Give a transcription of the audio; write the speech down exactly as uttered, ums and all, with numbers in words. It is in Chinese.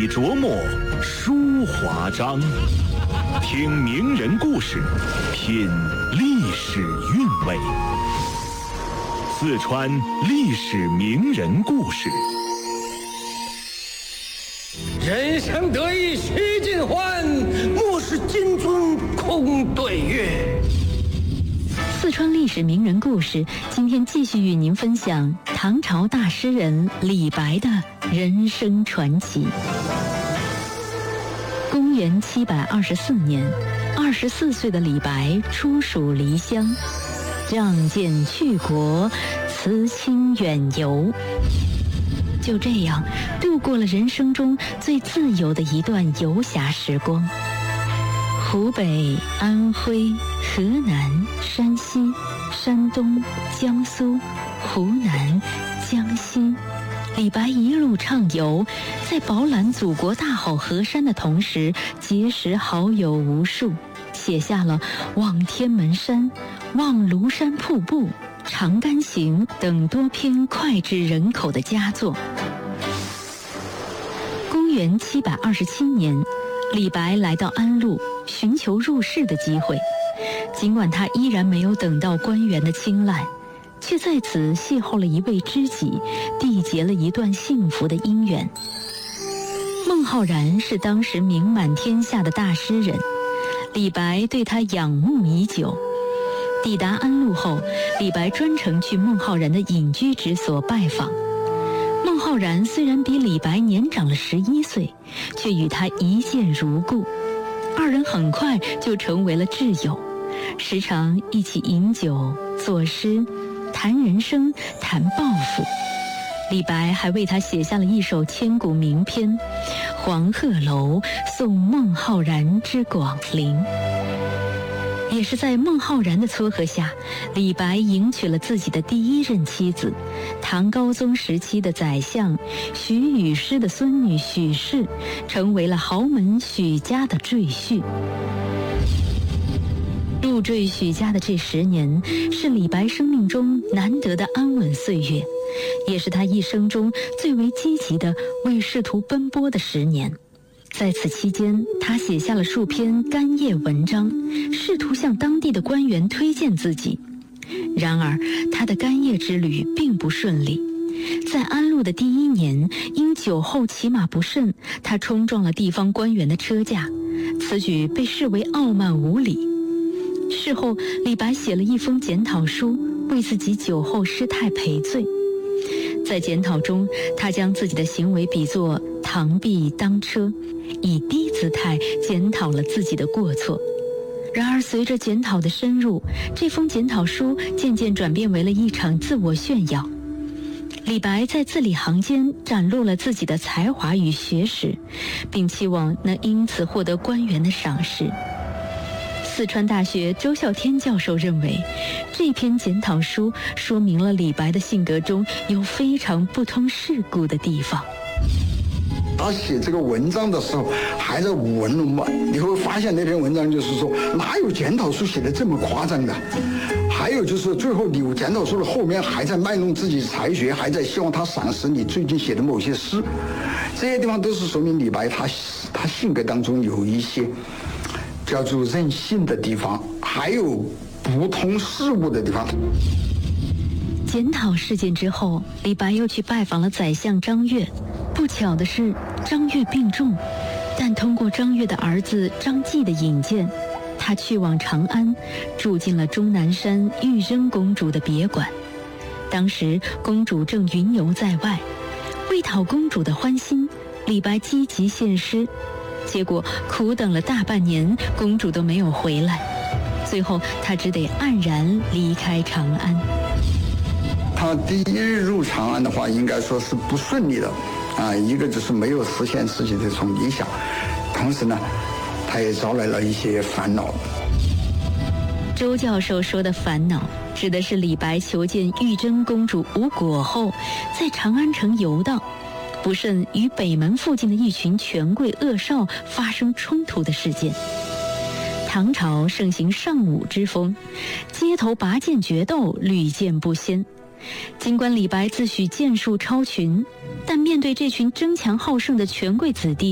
笔琢磨书华章，听名人故事，品历史韵味。四川历史名人故事。 人生得意须尽欢，莫使金樽空对月。 四川历史名人故事，今天继续与您分享唐朝大诗人李白的人生传奇。公元七百二十四年，二十四岁的李白出蜀离乡，仗剑去国，辞亲远游。就这样度过了人生中最自由的一段游侠时光。湖北、安徽、河南、山西、山东、江苏、湖南、江西，李白一路畅游，在饱览祖国大好河山的同时，结识好友无数，写下了《望天门山》《望庐山瀑布》《长干行》等多篇脍炙人口的佳作。公元七百二十七年，李白来到安陆，寻求入仕的机会。尽管他依然没有等到官员的青睐，却在此邂逅了一位知己，缔结了一段幸福的姻缘。孟浩然是当时名满天下的大诗人，李白对他仰慕已久。抵达安陆后，李白专程去孟浩然的隐居之所拜访。孟浩然虽然比李白年长了十一岁，却与他一见如故，二人很快就成为了挚友，时常一起饮酒、作诗、谈人生、谈抱负。李白还为他写下了一首千古名篇《黄鹤楼送孟浩然之广陵》。也是在孟浩然的撮合下，李白迎娶了自己的第一任妻子，唐高宗时期的宰相许与师的孙女许氏，成为了豪门许家的赘婿。入赘许家的这十年，是李白生命中难得的安稳岁月，也是他一生中最为积极的为仕途奔波的十年。在此期间，他写下了数篇干谒文章，试图向当地的官员推荐自己。然而，他的干谒之旅并不顺利。在安陆的第一年，因酒后骑马不慎，他冲撞了地方官员的车驾，此举被视为傲慢无礼。事后，李白写了一封检讨书，为自己酒后失态赔罪。在检讨中，他将自己的行为比作螳臂当车，以低姿态检讨了自己的过错。然而随着检讨的深入，这封检讨书渐渐转变为了一场自我炫耀。李白在字里行间展露了自己的才华与学识，并期望能因此获得官员的赏识。四川大学周孝天教授认为，这篇检讨书说明了李白的性格中有非常不通世故的地方。 他写这个文章的时候还在文嘛，你会发现那篇文章就是说哪有检讨书写的这么夸张的。还有就是最后你检讨书的后面还在卖弄自己才学，还在希望他赏识你最近写的某些诗，这些地方都是说明李白他他性格当中有一些叫做任性的地方，还有不通事物的地方。 检讨事件之后，李白又去拜访了宰相张悦。不巧的是，张悦病重，但通过张悦的儿子张继的引荐，他去往长安，住进了终南山玉真公主的别馆。当时公主正云游在外，为讨公主的欢心，李白积极献诗，结果苦等了大半年，公主都没有回来，最后他只得黯然离开长安。 他第一日入长安的话，应该说是不顺利的啊，一个就是没有实现自己的这种理想，同时呢，他也招来了一些烦恼。 周教授说的烦恼，指的是李白求见玉真公主无果后，在长安城游荡，不慎与北门附近的一群权贵恶少发生冲突的事件。唐朝盛行尚武之风，街头拔剑决斗屡见不鲜。尽管李白自诩剑术超群，但面对这群争强好胜的权贵子弟，